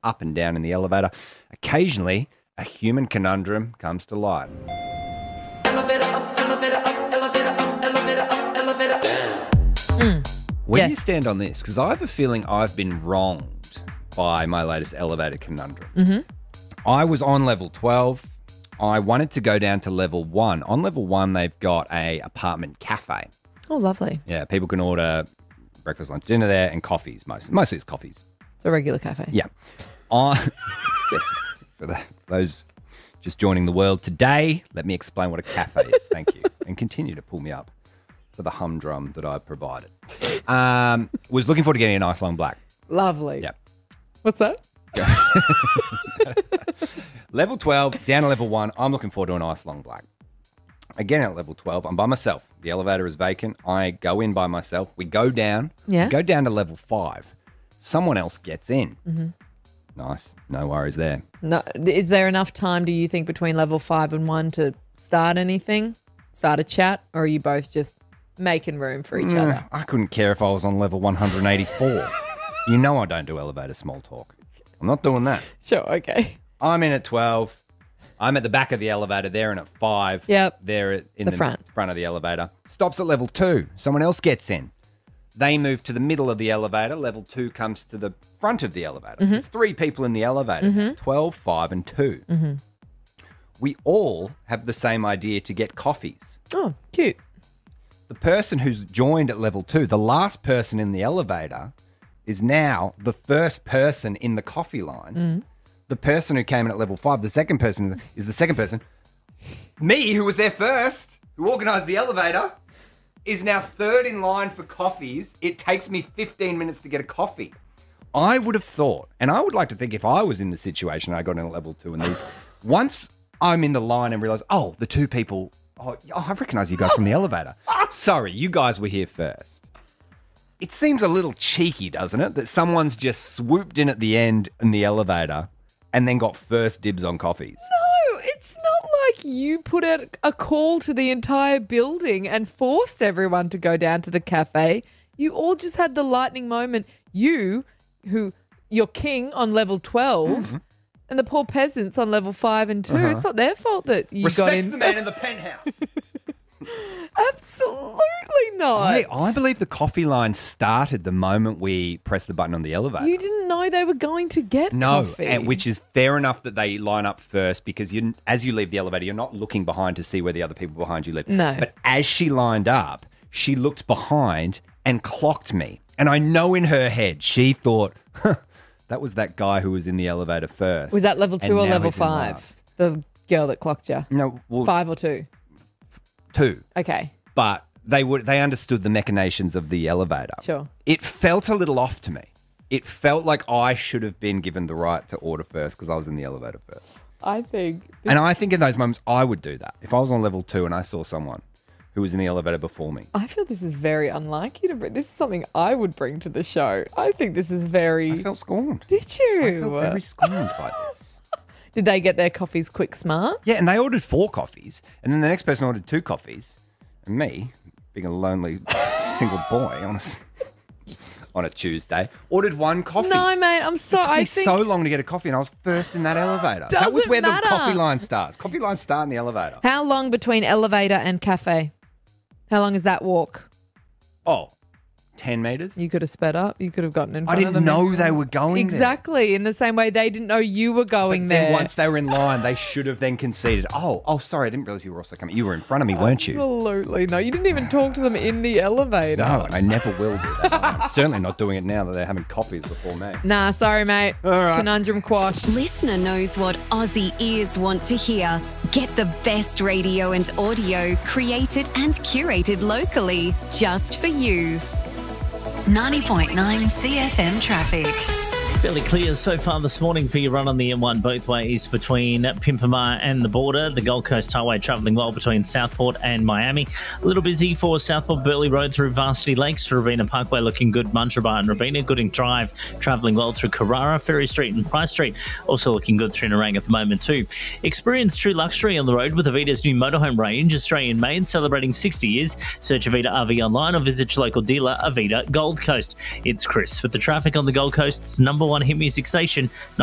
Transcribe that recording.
up and down in the elevator. Occasionally, a human conundrum comes to light. Elevator up, elevator up, elevator up, elevator up, elevator down. Where do you stand on this? Because I have a feeling I've been wronged by my latest elevator conundrum. Mm-hmm. I was on level 12. I wanted to go down to level 1. On level 1, they've got a apartment cafe. Oh, lovely. Yeah, people can order breakfast, lunch, dinner there, and coffees. Mostly it's coffees. It's a regular cafe. Yeah. Yes, for those just joining the world today, let me explain what a cafe is. Thank you. And continue to pull me up for the humdrum that I provided. Was looking forward to getting a nice long black. Lovely. Yeah. What's that? Level 12, down to level 1. I'm looking forward to a nice long black. Again, at level 12, I'm by myself. The elevator is vacant. I go in by myself. We go down. Yeah. We go down to level 5. Someone else gets in. Mm-hmm. Nice. No worries there. No, is there enough time, do you think, between level 5 and 1 to start anything? Start a chat? Or are you both just making room for each other? I couldn't care if I was on level 184. You know I don't do elevator small talk. I'm not doing that. Sure, okay. I'm in at 12. I'm at the back of the elevator. They're in at 5. Yep. They're in The front of the elevator. Stops at level 2. Someone else gets in. They move to the middle of the elevator. Level 2 comes to the front of the elevator. Mm-hmm. There's 3 people in the elevator. 12, 5, and 2. Mm-hmm. We all have the same idea to get coffees. Oh, cute. The person who's joined at level 2, the last person in the elevator, is now the first person in the coffee line. The person who came in at level 5, the second person is the second person. Me, who was there first, who organised the elevator, is now third in line for coffees. It takes me 15 minutes to get a coffee. I would have thought, and I would like to think if I was in the situation, I got in at level 2 and these, once I'm in the line and realise, oh, the 2 people, I recognise you guys from the elevator. Sorry, you guys were here first. It seems a little cheeky, doesn't it, that someone's just swooped in at the end in the elevator and then got first dibs on coffees. No, it's not like you put out a call to the entire building and forced everyone to go down to the cafe. You all just had the lightning moment. You're king on level 12 and the poor peasants on level 5 and 2. It's not their fault that you got in. Respect the man in the penthouse. Absolutely not. I believe the coffee line started the moment we pressed the button on the elevator. You didn't know they were going to get coffee. No, which is fair enough that they line up first because as you leave the elevator, you're not looking behind to see where the other people behind you live. No. But as she lined up, she looked behind and clocked me. And I know in her head, she thought, that was that guy who was in the elevator first. Was that level 2 or and now level he's in 5? last. The girl that clocked you? No, well, 5 or 2? 2. Okay. But they understood the machinations of the elevator. Sure. It felt a little off to me. It felt like I should have been given the right to order first because I was in the elevator first. I think And I think in those moments I would do that. If I was on level 2 and I saw someone who was in the elevator before me. I feel this is very unlike you to bring. This is something I would bring to the show. I think this is very... I felt scorned. Did you? I felt very scorned by this. Did they get their coffees quick smart? Yeah, and they ordered 4 coffees. And then the next person ordered 2 coffees. And me, being a lonely single boy on a Tuesday, ordered 1 coffee. No, mate, I'm sorry. It took me so long to get a coffee and I was first in that elevator. That was Doesn't where matter. the coffee line starts. Coffee lines start in the elevator. How long between elevator and cafe? How long is that walk? Oh, 10 metres? You could have sped up. You could have gotten in I front of didn't them. know they were going there. Exactly. In the same way they didn't know you were going But there. then once they were in line, they should have then conceded. Oh, sorry, I didn't realise you were also coming. You were in front of me, weren't you? Absolutely. No, you didn't even talk to them in the elevator. No, I never will do that. I'm certainly not doing it now that they're having coffees before me. Nah, sorry, mate. All right. Conundrum quash. Listener knows what Aussie ears want to hear. Get the best radio and audio created and curated locally just for you. 90.9 CFM traffic. Fairly clear so far this morning for your run on the M1 both ways between Pimpama and the border. The Gold Coast Highway travelling well between Southport and Miami. A little busy for Southport Burleigh Road through Varsity Lakes. Rabina Parkway looking good. Muntrabar and Rabina. Gooding Drive travelling well through Carrara. Ferry Street and Price Street also looking good through Nerang at the moment too. Experience true luxury on the road with Avita's new motorhome range. Australian made, celebrating 60 years. Search Avita RV online or visit your local dealer, Avita Gold Coast. It's Chris with the traffic on the Gold Coast's number 1 hit music station.